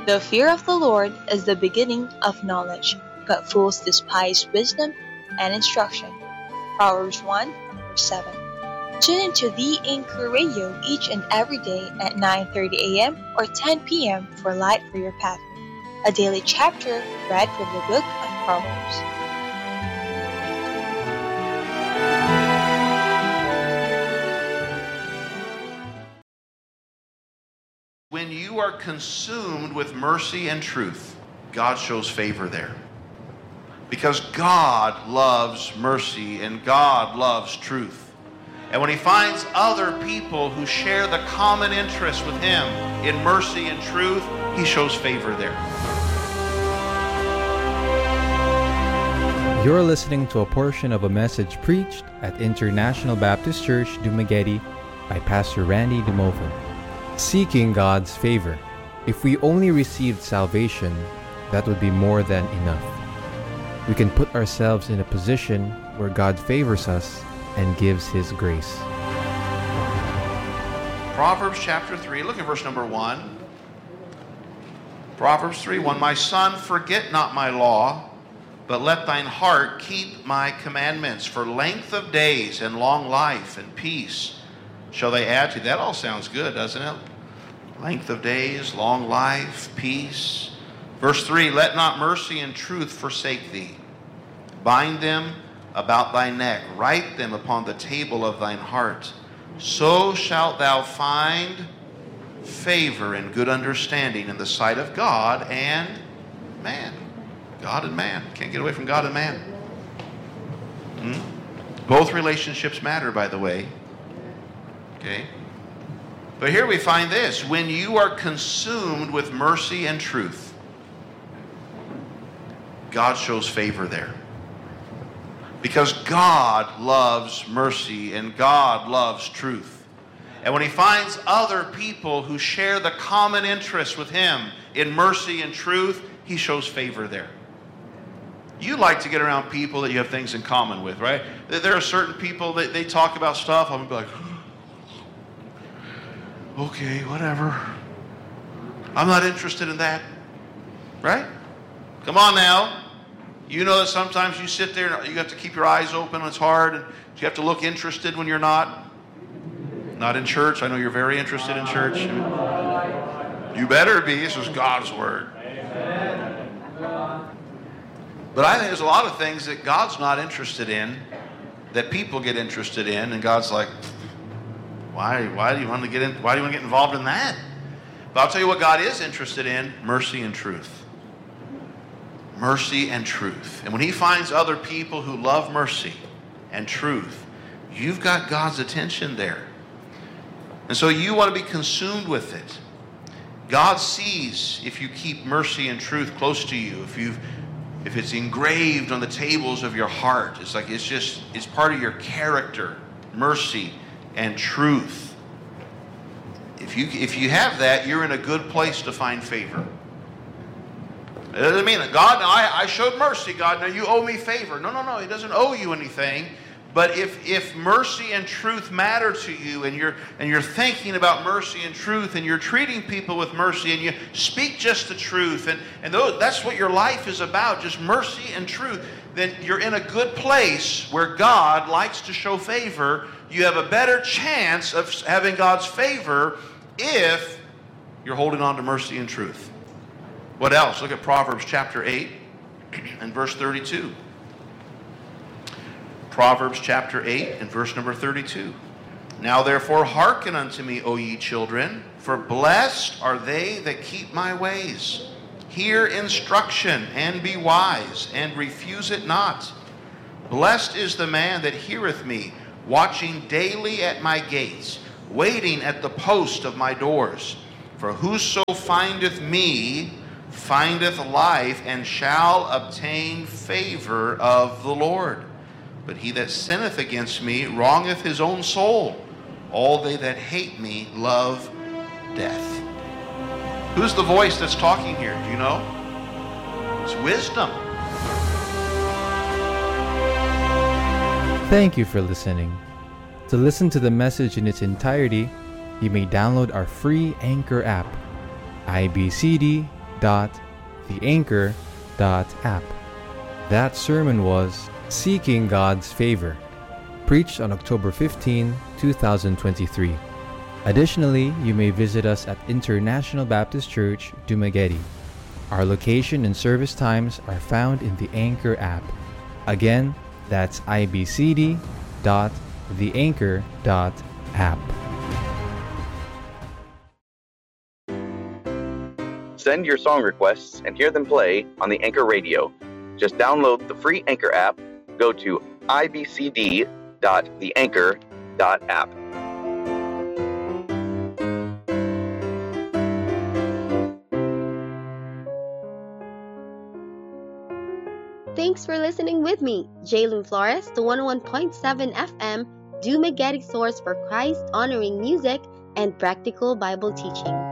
The fear of the Lord is the beginning of knowledge, but fools despise wisdom and instruction. Proverbs 1, verse 7. Tune into the Anchor Radio each and every day at 9:30 a.m. or 10 p.m. for Light for Your Path, a daily chapter read from the book of Proverbs. When you are consumed with mercy and truth, God shows favor there. Because God loves mercy and God loves truth. And when He finds other people who share the common interest with Him in mercy and truth, He shows favor there. You're listening to a portion of a message preached at International Baptist Church, Dumaguete by Pastor Randy DeMova. Seeking God's favor. If we only received salvation, that would be more than enough. We can put ourselves in a position where God favors us and gives His grace. Proverbs chapter 3, look at verse number 1. Proverbs 3:1. My son, forget not my law, but let thine heart keep my commandments. For length of days and long life and peace shall they add to you. That all sounds good, doesn't it? Length of days, long life, peace. Verse 3, let not mercy and truth forsake thee. Bind them about thy neck. Write them upon the table of thine heart. So shalt thou find favor and good understanding in the sight of God and man. God and man. Can't get away from God and man. Both relationships matter, by the way. Okay? But here we find this. When you are consumed with mercy and truth, God shows favor there. Because God loves mercy and God loves truth. And when He finds other people who share the common interest with Him in mercy and truth, He shows favor there. You like to get around people that you have things in common with, right? There are certain people that they talk about stuff. I'm going to be like, okay, whatever. I'm not interested in that. Right? Come on now. You know that sometimes you sit there and you have to keep your eyes open. It's hard. And you have to look interested when you're not. Not in church. I know you're very interested in church. You better be. This is God's Word. But I think there's a lot of things that God's not interested in that people get interested in. And God's like, Why do you want to get involved in that? But I'll tell you what God is interested in: mercy and truth. Mercy and truth. And when He finds other people who love mercy and truth, you've got God's attention there. And so you want to be consumed with it. God sees if you keep mercy and truth close to you, if it's engraved on the tables of your heart. It's part of your character, mercy and truth. If you have that, you're in a good place to find favor. It doesn't mean that God, I showed mercy, God, now you owe me favor. No, He doesn't owe you anything. But if mercy and truth matter to you, and you're thinking about mercy and truth, and you're treating people with mercy, and you speak just the truth, and that's what your life is about, just mercy and truth, then you're in a good place where God likes to show favor. You have a better chance of having God's favor if you're holding on to mercy and truth. What else? Look at Proverbs chapter 8 and verse 32. Proverbs chapter 8 and verse number 32. Now therefore hearken unto me, O ye children, for blessed are they that keep my ways. Hear instruction and be wise, and refuse it not. Blessed is the man that heareth me, watching daily at my gates, waiting at the post of my doors. For whoso findeth me findeth life, and shall obtain favor of the Lord. But he that sinneth against me wrongeth his own soul. All they that hate me love death. Who's the voice that's talking here? Do you know? It's wisdom. Thank you for listening. To listen to the message in its entirety, you may download our free Anchor app, ibcd.com. www.theanchor.app. That sermon was Seeking God's Favor, preached on October 15, 2023. Additionally, you may visit us at International Baptist Church, Dumaguete. Our location and service times are found in the Anchor app. Again, that's ibcd.theanchor.app. Send your song requests and hear them play on the Anchor Radio. Just download the free Anchor app, go to ibcd.theanchor.app. Thanks for listening with me, Jaylyn Flores, to 101.7 FM, Dumaguete source for Christ-honoring music and practical Bible teaching.